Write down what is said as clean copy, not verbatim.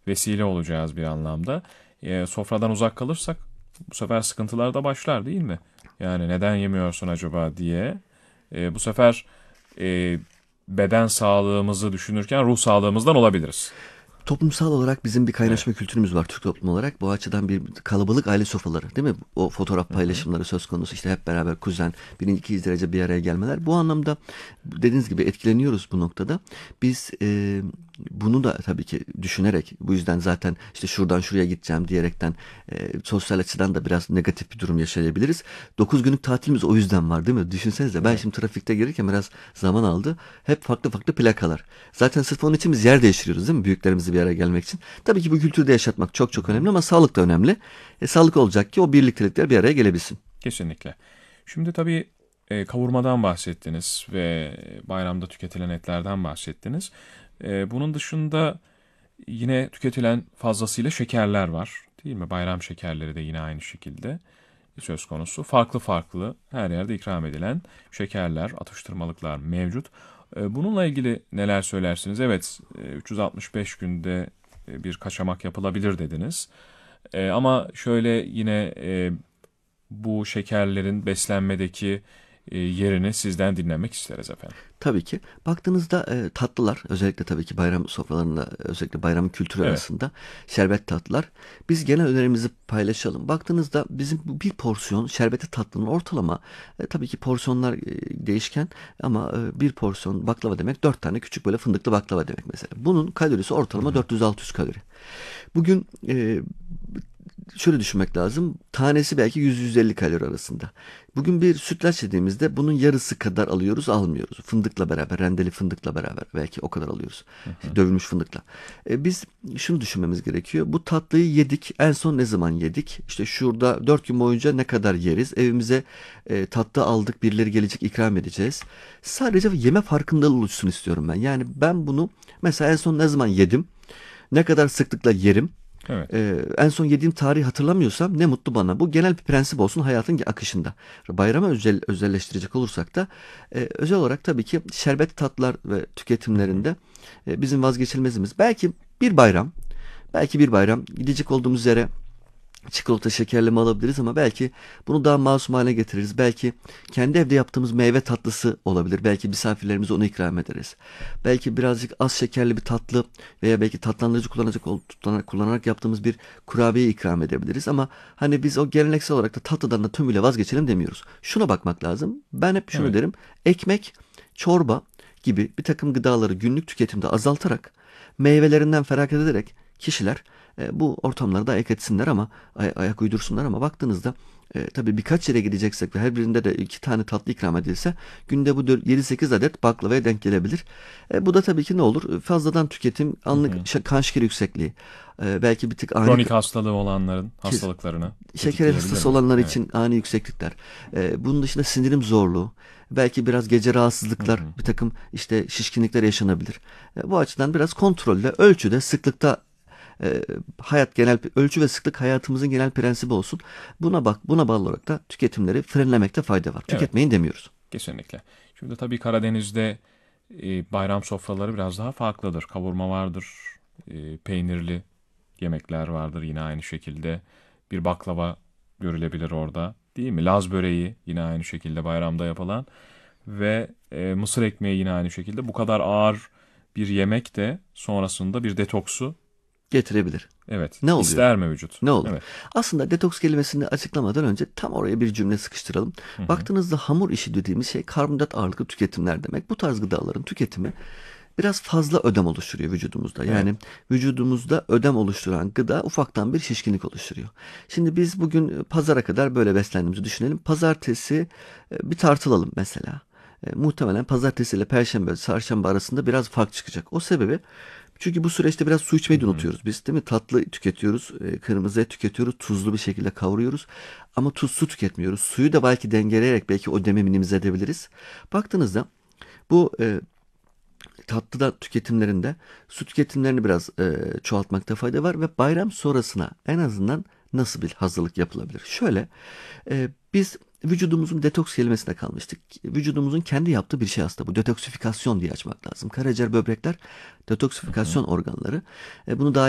vesile olacağız bir anlamda. Sofradan uzak kalırsak bu sefer sıkıntılar da başlar değil mi? Yani neden yemiyorsun acaba diye. Bu sefer e, beden sağlığımızı düşünürken ruh sağlığımızdan olabiliriz. Toplumsal olarak bizim bir Evet. kaynaşma kültürümüz var Türk toplumu olarak. Bu açıdan bir kalabalık aile sofraları değil mi? O fotoğraf Hı hı. paylaşımları söz konusu. İşte hep beraber kuzen, birinci, ikinci derece bir araya gelmeler. Bu anlamda dediğiniz gibi etkileniyoruz bu noktada. Biz bunu da tabii ki düşünerek bu yüzden zaten işte şuradan şuraya gideceğim diyerekten sosyal açıdan da biraz negatif bir durum yaşayabiliriz. 9 günlük tatilimiz o yüzden var değil mi? Düşünsenize ben Evet. şimdi trafikte gelirken biraz zaman aldı. Hep farklı farklı plakalar. Zaten sırf onun için biz yer değiştiriyoruz değil mi? Büyüklerimizle bir araya gelmek için. Tabii ki bu kültürü de yaşatmak çok Hı çok hı. önemli ama sağlık da önemli. Sağlık olacak ki o birliktelikler bir araya gelebilsin. Kesinlikle. Şimdi tabii kavurmadan bahsettiniz ve bayramda tüketilen etlerden bahsettiniz. Bunun dışında yine tüketilen fazlasıyla şekerler var, değil mi? Bayram şekerleri de yine aynı şekilde söz konusu. Farklı farklı her yerde ikram edilen şekerler, atıştırmalıklar mevcut. Bununla ilgili neler söylersiniz? Evet, 365 günde bir kaçamak yapılabilir dediniz. Ama şöyle yine bu şekerlerin beslenmedeki yerini sizden dinlemek isteriz efendim. Tabii ki. Baktığınızda tatlılar özellikle tabii ki bayram sofralarında özellikle bayramın kültürü Evet. arasında şerbet tatlılar. Biz genel önerimizi paylaşalım. Baktığınızda bizim bu bir porsiyon şerbeti tatlının ortalama tabii ki porsiyonlar değişken ama bir porsiyon baklava demek 4 tane küçük böyle fındıklı baklava demek mesela. Bunun kalorisi Hı ortalama hı. 400-600 kalori. Bugün şöyle düşünmek lazım. Tanesi belki 100-150 kalori arasında. Bugün bir sütlaç yediğimizde bunun yarısı kadar alıyoruz, almıyoruz. Fındıkla beraber, rendeli fındıkla beraber belki o kadar alıyoruz. Hı hı. Dövülmüş fındıkla. Biz şunu düşünmemiz gerekiyor. Bu tatlıyı yedik. En son ne zaman yedik? İşte şurada 4 gün boyunca ne kadar yeriz? Evimize tatlı aldık, birileri gelecek ikram edeceğiz. Sadece yeme farkındalığı oluşsun istiyorum ben. Yani ben bunu mesela en son ne zaman yedim? Ne kadar sıklıkla yerim? Evet. En son yediğim tarihi hatırlamıyorsam ne mutlu bana. Bu genel bir prensip olsun hayatın akışında. Bayrama özelleştirecek olursak da özel olarak tabii ki şerbet tatlar ve Hı hı. tüketimlerinde bizim vazgeçilmezimiz. Bir bayram, belki bir bayram gidecek olduğumuz yere çikolata şekerleme alabiliriz ama belki bunu daha masum hale getiririz. Belki kendi evde yaptığımız meyve tatlısı olabilir. Belki misafirlerimize onu ikram ederiz. Belki birazcık az şekerli bir tatlı veya belki tatlandırıcı kullanarak yaptığımız bir kurabiye ikram edebiliriz. Ama hani biz o geleneksel olarak da tatlıdan da tümüyle vazgeçelim demiyoruz. Şuna bakmak lazım. Ben hep şunu Evet. derim. Ekmek, çorba gibi bir takım gıdaları günlük tüketimde azaltarak meyvelerinden feragat ederek kişiler bu ortamlarda ayak etsinler ama ayak uydursunlar ama baktığınızda tabii birkaç yere gideceksek ve her birinde de 2 tane tatlı ikram edilse günde bu 7-8 adet baklavaya denk gelebilir. Bu da tabii ki ne olur? Fazladan tüketim, Hı anlık hı. kan şekeri yüksekliği, belki bir tık ani Kronik hastalığı olanların kes- hastalıklarını şeker tetikleyebilir hastası mi? olanlar Evet. için ani yükseklikler. Bunun dışında sindirim zorluğu, belki biraz gece Hı rahatsızlıklar, hı. bir takım işte şişkinlikler yaşanabilir. Bu açıdan biraz kontrolle, ölçüde, sıklıkta e, ölçü ve sıklık hayatımızın genel prensibi olsun. Buna bağlı olarak da tüketimleri frenlemekte fayda var. Evet. Tüketmeyin demiyoruz. Kesinlikle. Şimdi tabii Karadeniz'de bayram sofraları biraz daha farklıdır. Kavurma vardır, peynirli yemekler vardır yine aynı şekilde. Bir baklava görülebilir orada, değil mi? Laz böreği yine aynı şekilde bayramda yapılan ve mısır ekmeği yine aynı şekilde. Bu kadar ağır bir yemek de sonrasında bir detoksu, Getirebilir. evet, Ne oluyor? ister mi vücut? Ne olur? Evet. Aslında detoks kelimesini açıklamadan önce tam oraya bir cümle sıkıştıralım. Hı hı. Baktığınızda hamur işi dediğimiz şey karbonhidrat ağırlıklı tüketimler demek. Bu tarz gıdaların tüketimi biraz fazla ödem oluşturuyor vücudumuzda. Evet. Yani vücudumuzda ödem oluşturan gıda ufaktan bir şişkinlik oluşturuyor. Şimdi biz bugün pazara kadar böyle beslendiğimizi düşünelim. Pazartesi bir tartılalım mesela. Muhtemelen pazartesi ile perşembe, çarşamba arasında biraz fark çıkacak. O sebebi çünkü bu süreçte biraz su Hı içmeyi de hı. unutuyoruz biz değil mi? Tatlı tüketiyoruz, kırmızı et tüketiyoruz, tuzlu bir şekilde kavuruyoruz. Ama tuzsuz tüketmiyoruz. Suyu da belki dengeleyerek belki o demi minimize edebiliriz. Baktığınızda bu tatlıda tüketimlerinde su tüketimlerini biraz çoğaltmakta fayda var ve bayram sonrasına en azından nasıl bir hazırlık yapılabilir? Şöyle biz vücudumuzun detoks kelimesine kalmıştık. Vücudumuzun kendi yaptığı bir şey aslında bu. Detoksifikasyon diye açmak lazım. Karaciğer, böbrekler Hı hı. detoksifikasyon organları. Bunu daha